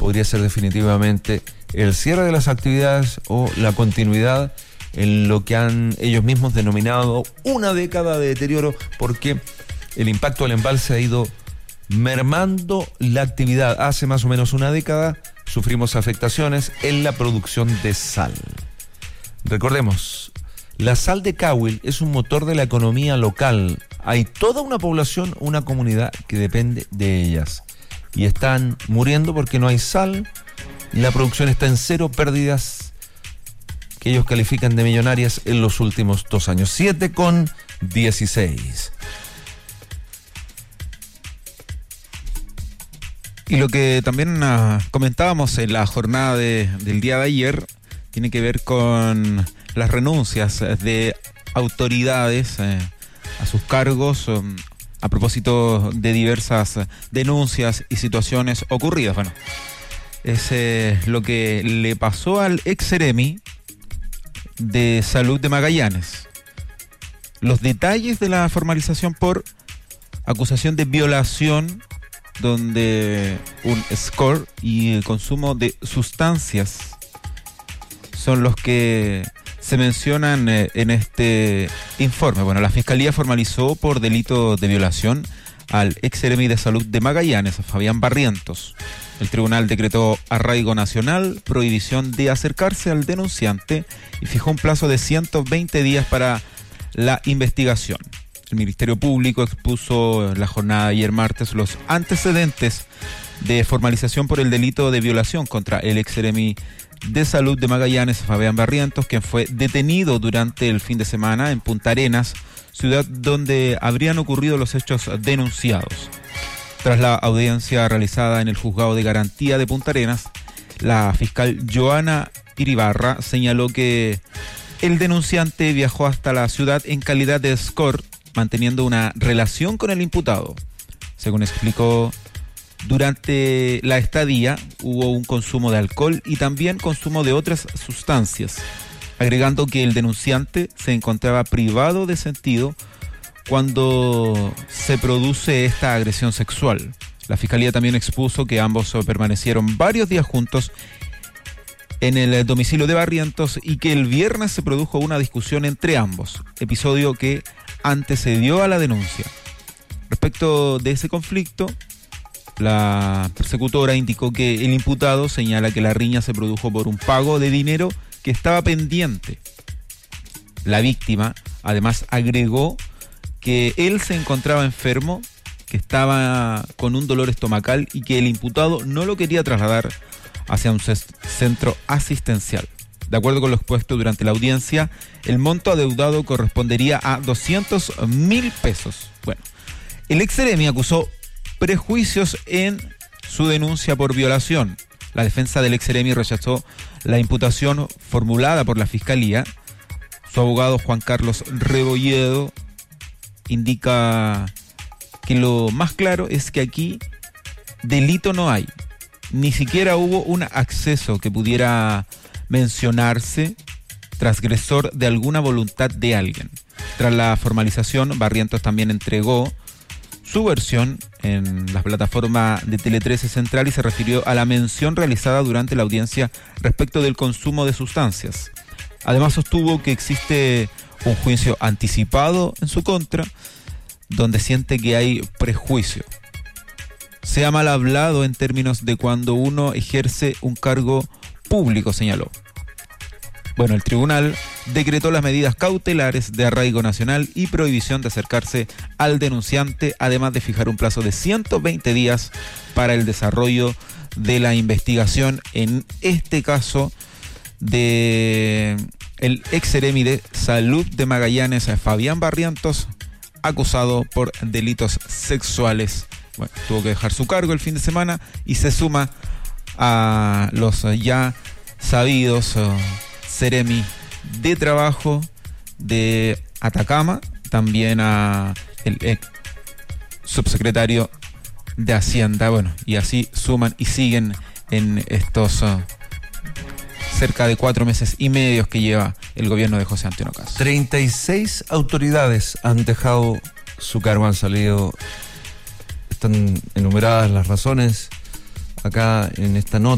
podría ser definitivamente el cierre de las actividades o la continuidad en lo que han ellos mismos denominado una década de deterioro, porque el impacto del embalse ha ido mermando la actividad. Hace más o menos una década sufrimos afectaciones en la producción de sal. Recordemos, la sal de Cahuil es un motor de la economía local. Hay toda una población, una comunidad que depende de ellas. Y están muriendo porque no hay sal. La producción está en cero, pérdidas que ellos califican de millonarias en los últimos 2 años. 7,16. Y lo que también comentábamos en la jornada del día de ayer tiene que ver con las renuncias de autoridades a sus cargos a propósito de diversas denuncias y situaciones ocurridas. Bueno, es lo que le pasó al ex Seremi de Salud de Magallanes. Los detalles de la formalización por acusación de violación, donde un score y el consumo de sustancias son los que se mencionan en este informe. Bueno, la Fiscalía formalizó por delito de violación al ex Seremi de Salud de Magallanes, a Fabián Barrientos. El tribunal decretó arraigo nacional, prohibición de acercarse al denunciante y fijó un plazo de 120 días para la investigación. El Ministerio Público expuso en la jornada de ayer martes los antecedentes de formalización por el delito de violación contra el ex Seremi de Salud de Magallanes, Fabián Barrientos, quien fue detenido durante el fin de semana en Punta Arenas, ciudad donde habrían ocurrido los hechos denunciados. Tras la audiencia realizada en el Juzgado de Garantía de Punta Arenas, la fiscal Joana Iribarra señaló que el denunciante viajó hasta la ciudad en calidad de escort, manteniendo una relación con el imputado. Según explicó, durante la estadía hubo un consumo de alcohol y también consumo de otras sustancias, agregando que el denunciante se encontraba privado de sentido cuando se produce esta agresión sexual. La Fiscalía también expuso que ambos permanecieron varios días juntos en el domicilio de Barrientos y que el viernes se produjo una discusión entre ambos, episodio que antecedió a la denuncia. Respecto de ese conflicto, la persecutora indicó que el imputado señala que la riña se produjo por un pago de dinero que estaba pendiente. La víctima además agregó que él se encontraba enfermo, que estaba con un dolor estomacal y que el imputado no lo quería trasladar hacia un centro asistencial. De acuerdo con lo expuesto durante la audiencia, el monto adeudado correspondería a 200.000 pesos. Bueno, el ex Seremi acusó prejuicios en su denuncia por violación. La defensa del ex Seremi rechazó la imputación formulada por la Fiscalía. Su abogado Juan Carlos Rebolledo indica que lo más claro es que aquí delito no hay. Ni siquiera hubo un acceso que pudiera mencionarse transgresor de alguna voluntad de alguien. Tras la formalización, Barrientos también entregó su versión en la plataforma de Tele 13 Central y se refirió a la mención realizada durante la audiencia respecto del consumo de sustancias. Además sostuvo que existe un juicio anticipado en su contra, donde siente que hay prejuicio. Se ha mal hablado en términos de cuando uno ejerce un cargo público, señaló. Bueno, el tribunal decretó las medidas cautelares de arraigo nacional y prohibición de acercarse al denunciante, además de fijar un plazo de 120 días para el desarrollo de la investigación, en este caso de el ex Seremi de Salud de Magallanes, Fabián Barrientos, acusado por delitos sexuales. Bueno, tuvo que dejar su cargo el fin de semana y se suma a los ya sabidos Seremi de Trabajo de Atacama, también a el ex subsecretario de Hacienda. Bueno, y así suman y siguen en estos cerca de 4 meses y medio que lleva el gobierno de José Antonio Caz. 36 autoridades han dejado su cargo, han salido, están enumeradas las razones acá en esta nota.